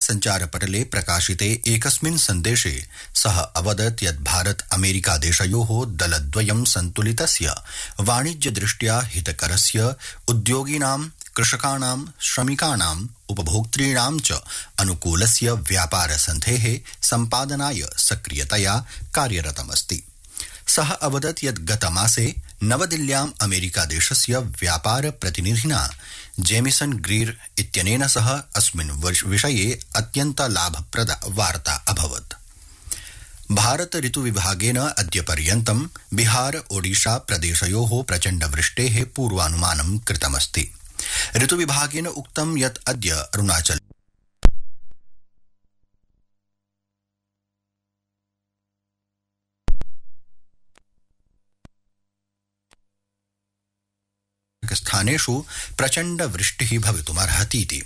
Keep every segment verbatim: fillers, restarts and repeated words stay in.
सञ्चारपटले प्रकाशिते एकस्मिन् सन्देशे सः अवदत् यत् भारत अमेरिका देशयोः दलद्वयं सन्तुलितस्य वाणिज्यदृष्ट्या हितकरस्य उद्योगिनां कृषकाणां श्रमिकाणाम् उपभोक्तॄणां च अनुकूलस्य व्यापारसन्धेः सम्पादनाय सक्रियतया कार्यरतमस्ति। सः अवदत् यत् गतमासे नवदिल्ल्याम् अमेरिकादेशस्य व्यापारप्रतिनिधिना जेमिसन ग्रीर इत्यनेन सह अस्मिन् विषये अत्यन्तलाभप्रदा वार्ता अभवत्। भारत ऋतुविभागेन अद्य पर्यन्तं बिहार ओडिशा प्रदेशयोः प्रचण्डवृष्टेः पूर्वानुमानं कृतमस्ति। ऋतुविभागेन उक्तं यत् अद्य अरुणाचल स्थानेषु प्रचण्ड वृष्टिः भवितुमर्हतीति।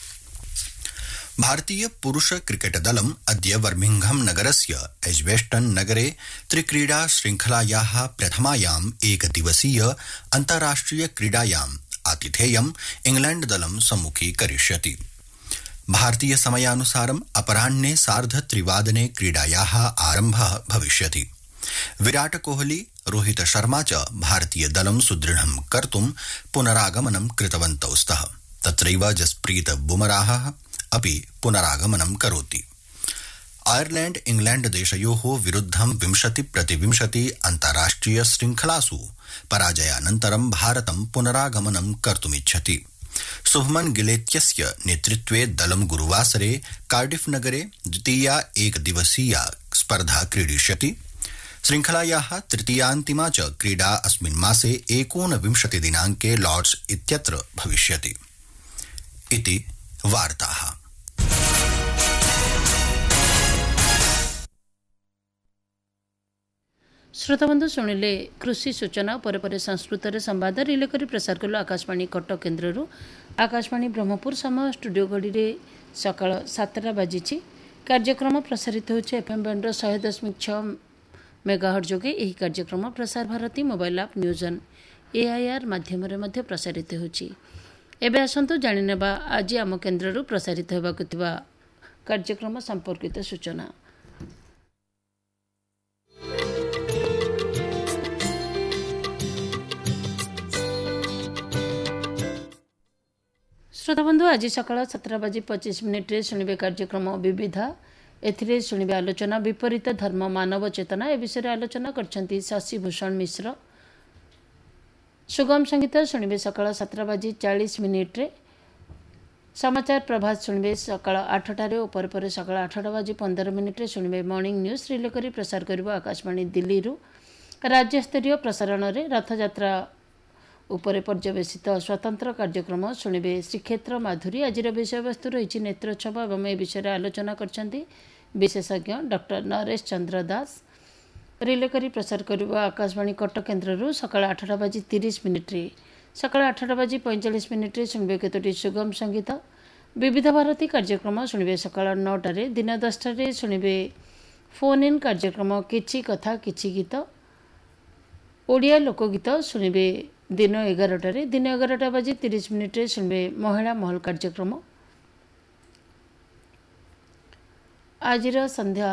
भारतीय पुरुष क्रिकेट दलम् अद्य बर्मिंघम नगरस्य एज्बेस्टन नगरे त्रिक्रीडा श्रृंखलायाः प्रथमायाम् एकदिवसीय अन्ताराष्ट्रिय क्रीडायाम् आतिथेयम् इंग्लैंड दलं सम्मुखीकरिष्यति। भारतीय समयानुसारम् अपराह्ने सार्धत्रिवादने क्रीडायाः आरम्भः भविष्यति। विराट कोहली रोहित शर्मा च भारतीय दलं सुदृढं कर्तुं पुनरागमनं कृतवन्तौ स्तः। तत्रैव जसप्रीत बुमराहः अपि पुनरागमनं करोति। आयरलैंड इंग्लैंड देशयोः विरुद्धं विंशति प्रतिविंशति अन्ताराष्ट्रिय श्रृंखलासु पराजयानन्तरं भारतं पुनरागमनं कर्तुमिच्छति। शुभमन गिलेत्यस्य नेतृत्वे दलं गुरुवासरे कार्डिफ नगरे द्वितीया एकदिवसीया स्पर्धा क्रीडिष्यति। श्रृंखलायाः तृतीयान्तिमा च क्रीडा अस्मिन् मासे एकोनविंशति दिनाङ्के लॉर्ड्स इत्यत्र भविष्यति। इति वार्ताः। श्रोताबंधु शुणिले कृषि सूचना पर पर संस्कृत संवाद रिले करी प्रसार कलु आकाशवाणी कटक केन्द्ररू। आकाशवाणी ब्रह्मपुर समय स्टूडियो घड़ी सकाळ सातटा बाजिछि। कार्यक्रम प्रसारित होछि एफएम बैंड शहे दशमिक छः मेगाहर्ट्ज जोगे। यही कार्यक्रम प्रसार भारती मोबाइल आप न्यूज ऑन एआईआर माध्यम मध्य प्रसारित होछि। एबे आसंतु जानिनेबा आज आम केन्द्ररू प्रसारित होबाकु थिबा कार्यक्रम संपर्कित सूचना। श्रोताबंधु आज सकाळ सतरा बाजी पच्चीस मिनिट्रे शुणिबे कार्यक्रम विविधा। एथिरे शुणिबे आलोचना विपरीत धर्म मानव चेतना ए विषय आलोचना करछंती शशिभूषण मिश्र। सुगम संगीत शुणिबे सकाळ सतरा बाजी चालीस मिनिट्रे। समाचार प्रभात शुणिबे सकाळ आठटारे और पर पर सकाळ आठटा बाजी पंदर मिनिट्रे शुणिबे मॉर्निंग न्यूज रिले करी प्रसार करिबो आकाशवाणी दिल्लीरू। राज्यस्तरीय प्रसारण रे रथयात्रा उपरे पर्यवेसित स्वतंत्र कार्यक्रम शुणिबे श्रीक्षेत्र माधुरी। आज विषयवस्तु रही नेत्रोत्सव एवं ए विषय आलोचना करछंती विशेषज्ञ डॉक्टर नरेश चंद्र दास। रिले करी प्रसार करिबो आकाशवाणी कटक केन्द्ररू सकाळ आठटा बाजी तीस मिनिट्रे। सकाळ आठटा बाजी पैंचाश मिनिट्रे शुणिबे केतोटी सुगम संगीत। विविध भारती कार्यक्रम शुणिबे सकाळ नौटारे। दिन दसटारे शुणिबे फोन इन कार्यक्रम किछि कथा किछि गीत। ओडिया लोकगीत शुणिबे दिन एगारटारे। दिन एगारटा बाजी तीस मिनिट्रे शुणिबे महिला महल कार्यक्रम। आजिर संध्या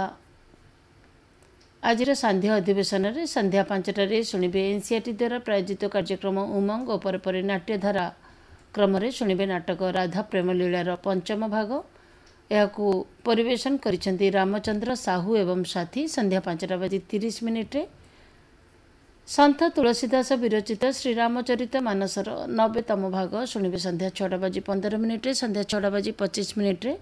आजिर संध्या अधिवेशन रे संध्या पांचटारे शुणिबे एनसीआरटी द्वारा प्रायोजित कार्यक्रम उमंग और पर पर नाट्यधारा क्रम शुणिबे नाटक राधा प्रेम लीलार पंचम भाग। यहाकू परिवेशन करिसेंती रामचंद्र साहू एवं साथी। संध्या पांचटा बाजी तीस मिनिट्रे संत तुलसीदास विरचित श्रीरामचरित मानसर नब्बेतम भाग शुणिबे संध्या छटा बाजी पंदर मिनिट्रे। संध्या छटा बाजी पच्चीस मिनिट्रे